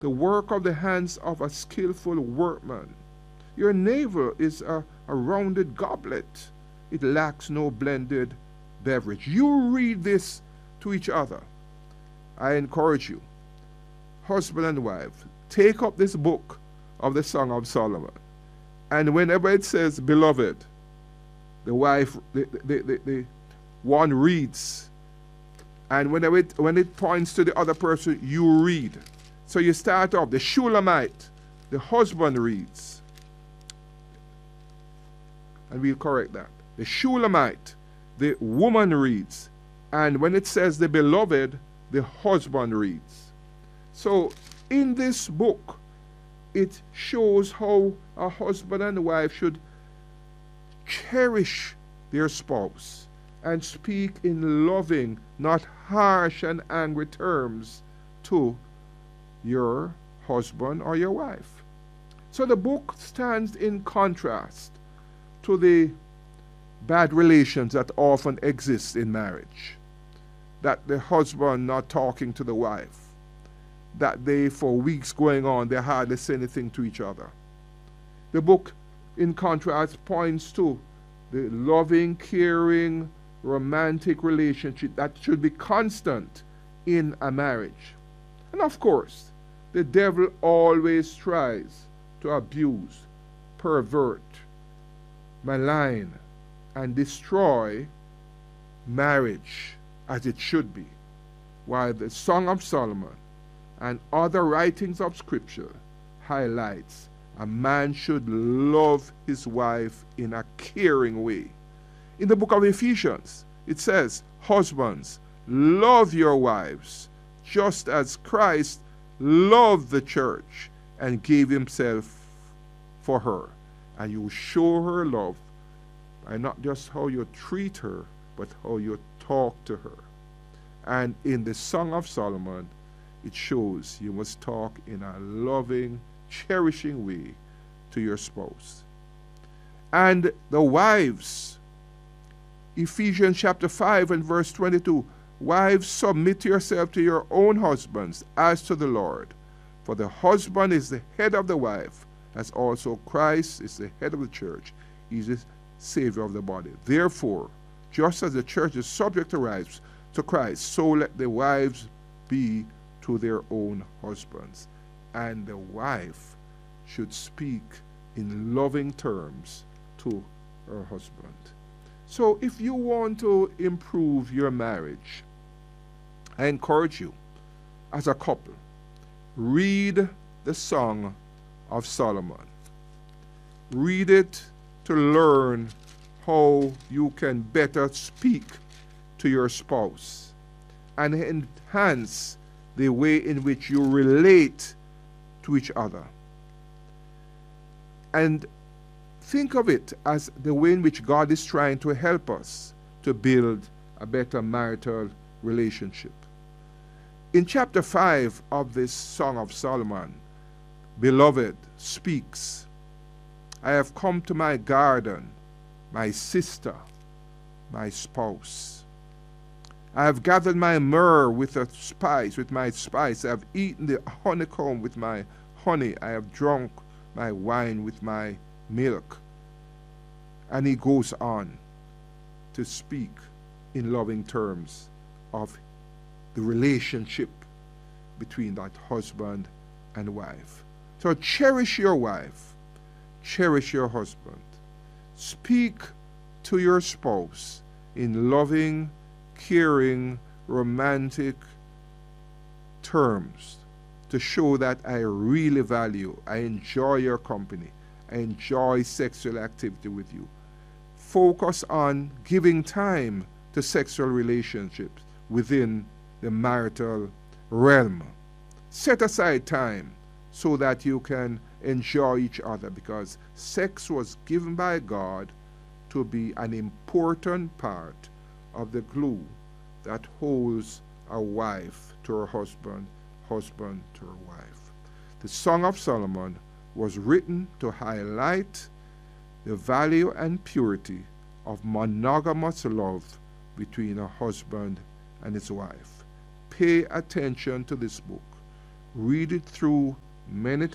the work of the hands of a skillful workman. Your navel is a rounded goblet. It lacks no blended beverage. You read this to each other. I encourage you, husband and wife, take up this book of the Song of Solomon. And whenever it says beloved, the wife, the one reads. And when it points to the other person, you read. So you start off, the Shulamite, the husband reads. And we'll correct that. The Shulamite, the woman reads. And when it says the beloved, the husband reads. So in this book, it shows how a husband and wife should cherish their spouse and speak in loving, not harsh and angry terms to your husband or your wife. So the book stands in contrast to the bad relations that often exist in marriage. That the husband not talking to the wife, that they, for weeks going on, they hardly say anything to each other. The book, in contrast, points to the loving, caring, romantic relationship that should be constant in a marriage. And of course, the devil always tries to abuse, pervert, malign, and destroy marriage as it should be, while the Song of Solomon and other writings of Scripture highlights a man should love his wife in a caring way. In the book of Ephesians, it says, husbands, love your wives, just as Christ loved the church and gave himself for her. And you show her love by not just how you treat her, but how you talk to her. And in the Song of Solomon, it shows you must talk in a loving, cherishing way to your spouse. And the wives, Ephesians chapter 5 and verse 22, wives, submit yourself to your own husbands as to the Lord. For the husband is the head of the wife, as also Christ is the head of the church. He is the Savior of the body. Therefore, just as the church is subject to Christ, so let the wives be to their own husbands. And the wife should speak in loving terms to her husband. So if you want to improve your marriage, I encourage you, as a couple, read the Song of Solomon. Read it to learn how you can better speak to your spouse and enhance the way in which you relate to each other. And think of it as the way in which God is trying to help us to build a better marital relationship. In chapter 5 of this Song of Solomon, beloved speaks, I have come to my garden, my sister, my spouse. I have gathered my myrrh with my spice. I have eaten the honeycomb with my honey. I have drunk my wine with my milk. And he goes on to speak in loving terms of the relationship between that husband and wife. So cherish your wife, cherish your husband. Speak to your spouse in loving, caring, romantic terms to show that I really value, I enjoy your company, I enjoy sexual activity with you. Focus on giving time to sexual relationships within the marital realm. Set aside time so that you can enjoy each other, because sex was given by God to be an important part of the glue that holds a wife to her husband, husband to her wife. The Song of Solomon was written to highlight the value and purity of monogamous love between a husband and his wife. Pay attention to this book. read it through many